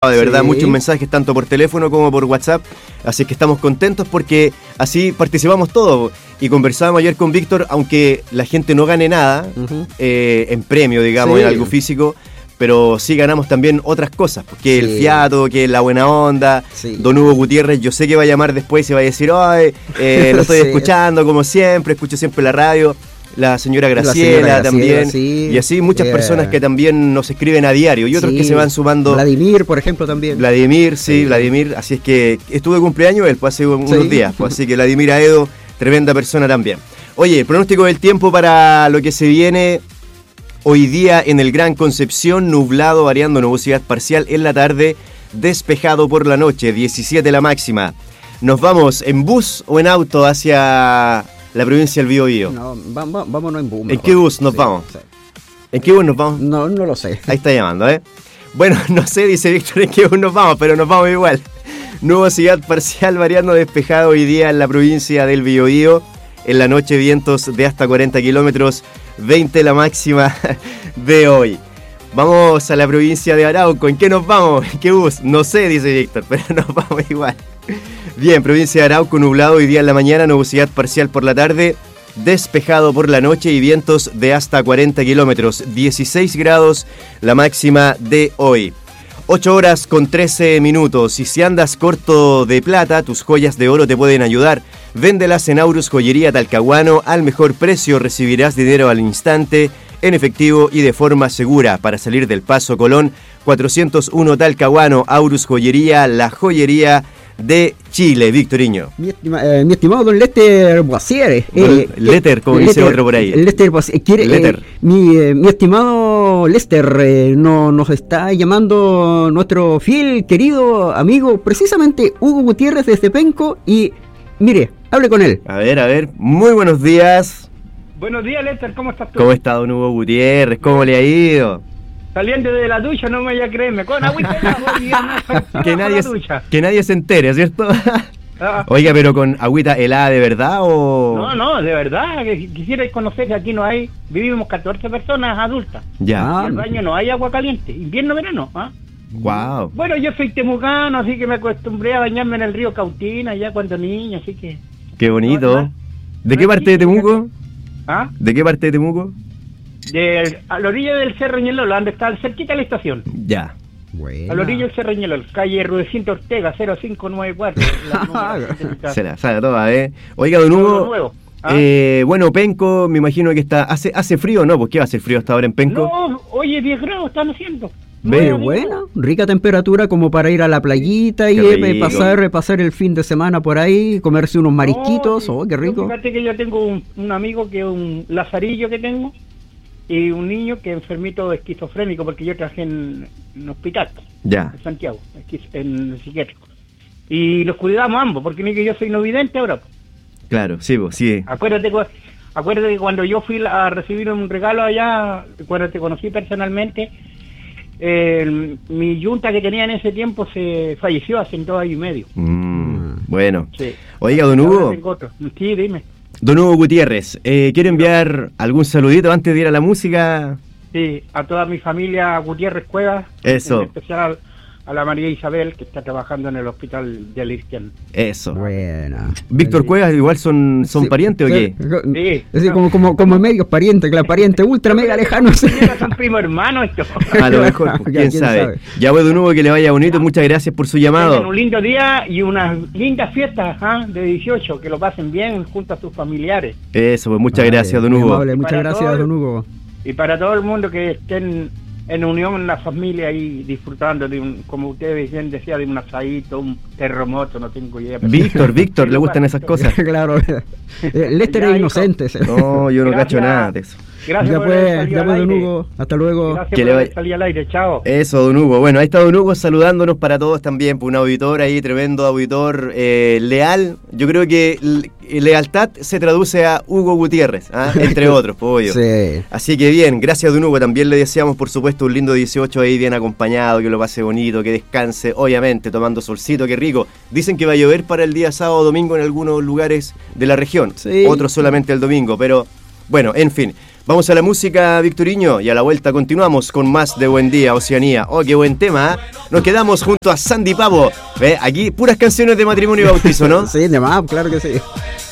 de verdad, muchos mensajes tanto por teléfono como por WhatsApp, así que estamos contentos porque así participamos todos. Y conversábamos ayer con Víctor, aunque la gente no gane nada en premio, digamos, en algo físico, pero sí ganamos también otras cosas, que el fiato, que la buena onda. Don Hugo Gutiérrez, yo sé que va a llamar después y va a decir, ay, lo estoy escuchando como siempre, escucho siempre la radio. La señora Graciela también, y así muchas personas que también nos escriben a diario, y otros que se van sumando. Vladimir, por ejemplo, también. Vladimir, Vladimir, así es que estuvo de cumpleaños él, pues hace unos días, pues, así que Vladimir Aedo, tremenda persona también. Oye, el pronóstico del tiempo para lo que se viene hoy día en el Gran Concepción: nublado, variando nubosidad parcial en la tarde, despejado por la noche, 17 la máxima. ¿Nos vamos en bus o en auto hacia la provincia del Biobío? No, vámonos en bus. ¿En qué bus nos vamos? Sí. ¿En qué bus nos vamos? No lo sé. Ahí está llamando, ¿eh? Bueno, no sé, dice Víctor, en qué bus nos vamos, pero nos vamos igual. Nubosidad parcial, variando, despejado hoy día en la provincia del Biobío. En la noche vientos de hasta 40 kilómetros, 20 la máxima de hoy. Vamos a la provincia de Arauco. ¿En qué nos vamos? ¿En qué bus? No sé, dice Víctor, pero nos vamos igual. Bien, provincia de Arauco, nublado hoy día en la mañana, nubosidad parcial por la tarde, despejado por la noche y vientos de hasta 40 kilómetros, 16 grados la máxima de hoy. 8 horas con 13 minutos, y si andas corto de plata, tus joyas de oro te pueden ayudar. Véndelas en Aurus Joyería Talcahuano al mejor precio, recibirás dinero al instante, en efectivo y de forma segura. Para salir del Paso Colón, 401 Talcahuano, Aurus Joyería, la joyería de Chile. Victoriño. Mi estimado don Lester Boisier. Lester, como dice otro por ahí. Lester Boisier. Mi estimado Lester, nos está llamando nuestro fiel, querido amigo, precisamente Hugo Gutiérrez desde Penco, y mire, hable con él. A ver, muy buenos días. Buenos días, Lester, ¿cómo estás tú? ¿Cómo está don Hugo Gutiérrez? ¿Cómo le ha ido? Saliendo de la ducha, no me vaya a creerme. Con agüita que nadie se entere, ¿cierto? Oiga, pero con agüita helada de verdad o... No, de verdad, que quisiera conocer que aquí no hay, vivimos 14 personas adultas. Ya. En el baño no hay agua caliente, invierno, verano. Wow. Bueno, yo soy temucano, así que me acostumbré a bañarme en el río Cautina ya cuando niño, así que... Qué bonito. ¿De qué parte de Temuco? ¿De qué parte de Temuco? A la orilla del Cerro Ñelolo, donde está cerquita de la estación. Ya. Bueno. A la orilla del Cerro Ñelolo, calle Rudecindo Ortega, 0594. Se la sabe toda, ¿eh? Oiga, don Hugo, bueno, Penco, me imagino que está... ¿Hace frío o no? ¿Pues qué va a hacer frío hasta ahora en Penco? No, oye, 10 grados están haciendo. Buena, rica temperatura como para ir a la playita y pasar el fin de semana por ahí, comerse unos marisquitos. Qué rico. Fíjate que yo tengo un amigo que es un lazarillo que tengo, y un niño que es enfermito esquizofrénico, porque yo trabajé en hospital en Santiago, en el psiquiátrico, y los cuidamos ambos, porque ni que yo soy no vidente ahora. Claro, sí, vos, sí. Acuérdate que cuando yo fui a recibir un regalo allá, cuando te conocí personalmente, mi yunta que tenía en ese tiempo se falleció hace 2 años y medio. Bueno. Sí. Oiga, don Hugo. Sí, dime. Don Hugo Gutiérrez, ¿quiere enviar algún saludito antes de ir a la música? Sí, a toda mi familia Gutiérrez Cuevas. Eso. En especial a la María Isabel, que está trabajando en el hospital de Alirquian. Eso. Buena. ¿Víctor Cuevas igual son parientes o qué? Sí. Es decir, como medios parientes, claro, parientes ultra mega lejanos. Son primo hermano esto. A lo mejor, ¿quién sabe? Ya voy, don Hugo, que le vaya bonito, muchas gracias por su llamado. Tengan un lindo día y unas lindas fiestas de 18, que lo pasen bien junto a sus familiares. Eso, pues muchas gracias, don Hugo. Amable, muchas gracias, don Hugo. Y para todo el mundo que estén en unión en la familia y disfrutando de como ustedes bien decía, de un asadito, un terremoto, no tengo idea. Víctor, ¿le gustan esas cosas? Claro. Lester es inocente. No, yo no cacho nada de eso. Gracias ya pues, don Hugo. Hasta luego. Gracias por salir al aire. Chao. Eso, don Hugo. Bueno, ahí está don Hugo saludándonos para todos también. Un auditor ahí, tremendo auditor, leal. Yo creo que lealtad se traduce a Hugo Gutiérrez, entre otros, pollo. Sí. Así que bien, gracias don Hugo. También le deseamos, por supuesto, un lindo 18 ahí bien acompañado, que lo pase bonito, que descanse, obviamente, tomando solcito, qué rico. Dicen que va a llover para el día sábado o domingo en algunos lugares de la región. Sí. Otros solamente el domingo, pero Bueno, en fin. Vamos a la música, Victoriño, y a la vuelta continuamos con más de Buen Día, Oceanía. Oh, qué buen tema, ¿eh? Nos quedamos junto a Sandy Pavo. Aquí puras canciones de matrimonio y bautizo, ¿no? Sí, de más, claro que sí.